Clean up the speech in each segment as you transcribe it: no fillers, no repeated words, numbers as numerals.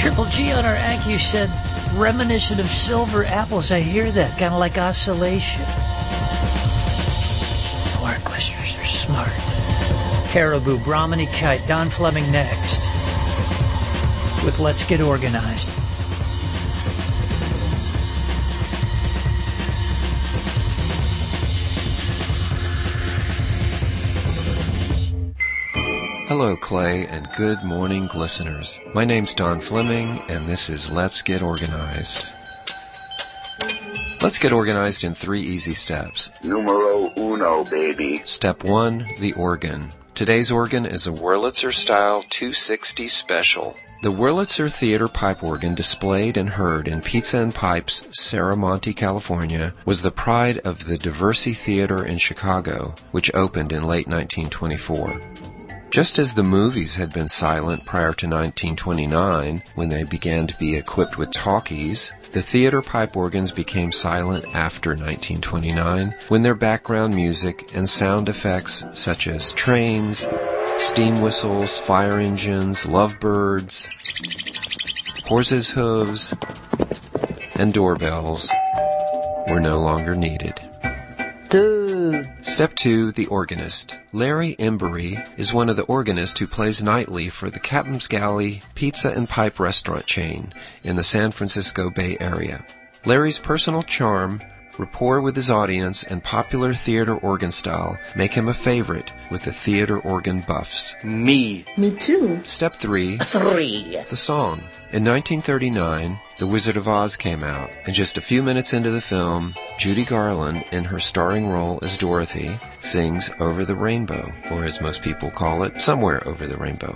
Triple G on our AccuSet said, reminiscent of silver apples. I hear that, kind of like oscillation. Our listeners are smart. Caribou, Brahmini Kite, Don Fleming next with Let's Get Organized. Hello, Clay, and good morning, listeners. My name's Don Fleming, and this is Let's Get Organized. Let's get organized in 3 easy steps. Numero uno, baby. Step 1, the organ. Today's organ is a Wurlitzer Style 260 Special. The Wurlitzer Theater pipe organ, displayed and heard in Pizza and Pipes, Serramonte, California, was the pride of the Diversey Theater in Chicago, which opened in late 1924. Just as the movies had been silent prior to 1929, when they began to be equipped with talkies, the theater pipe organs became silent after 1929, when their background music and sound effects such as trains, steam whistles, fire engines, lovebirds, horses' hooves, and doorbells were no longer needed. Step 2, the organist. Larry Embury is one of the organists who plays nightly for the Captain's Galley Pizza and Pipe restaurant chain in the San Francisco Bay Area. Larry's personal charm, rapport with his audience, and popular theater organ style make him a favorite with the theater organ buffs. Me too. Step 3, the song. In 1939, The Wizard of Oz came out, and just a few minutes into the film, Judy Garland, in her starring role as Dorothy, sings Over the Rainbow, or as most people call it, Somewhere Over the Rainbow.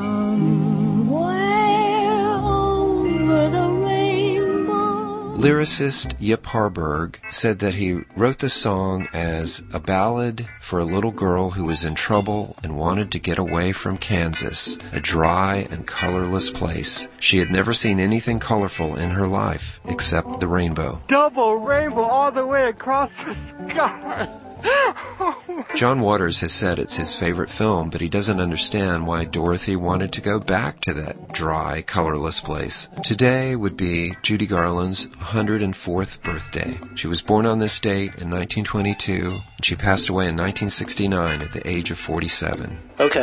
Lyricist Yip Harburg said that he wrote the song as a ballad for a little girl who was in trouble and wanted to get away from Kansas, a dry and colorless place. She had never seen anything colorful in her life except the rainbow. Double rainbow all the way across the sky. John Waters has said it's his favorite film, but he doesn't understand why Dorothy wanted to go back to that dry, colorless place. Today would be Judy Garland's 104th birthday. She was born on this date in 1922, and she passed away in 1969 at the age of 47. Okay.